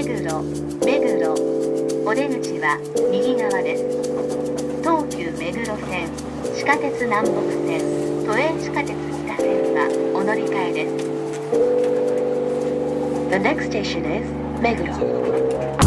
黒。お出口は右側です。東急目黒線、地下鉄南北線、都営地下鉄北線はお乗り換えです。The next station is 目黒。